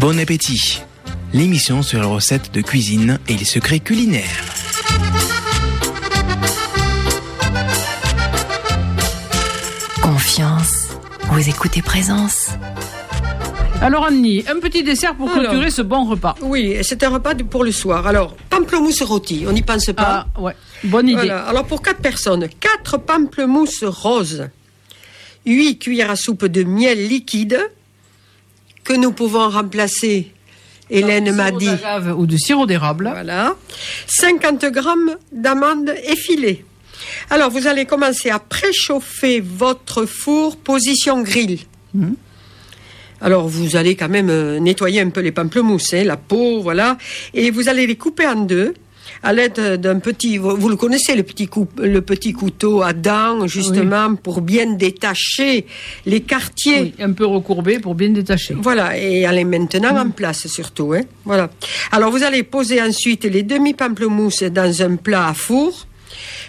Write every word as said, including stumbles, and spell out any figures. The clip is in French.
Bon appétit. L'émission sur les recettes de cuisine et les secrets culinaires. Confiance. Vous écoutez Présence. Alors Annie, un petit dessert pour clôturer Alors, ce bon repas. Oui, c'est un repas pour le soir. Alors, pamplemousse rôti, on n'y pense pas. Ah ouais, bonne idée. Voilà. Alors pour quatre personnes, quatre pamplemousses roses, huit cuillères à soupe de miel liquide, que nous pouvons remplacer, Hélène m'a dit, ou de sirop d'érable. Voilà. cinquante grammes d'amandes effilées. Alors vous allez commencer à préchauffer votre four position grill. Mmh. Alors, vous allez quand même euh, nettoyer un peu les pamplemousses, hein, la peau, voilà. Et vous allez les couper en deux à l'aide d'un petit... Vous, vous le connaissez, le petit, coup, le petit couteau à dents, justement, oui. pour bien détacher les quartiers. Oui, un peu recourbé pour bien détacher. Voilà, et elle est maintenant mmh. en place, surtout. Hein, voilà. Alors, vous allez poser ensuite les demi-pamplemousses dans un plat à four.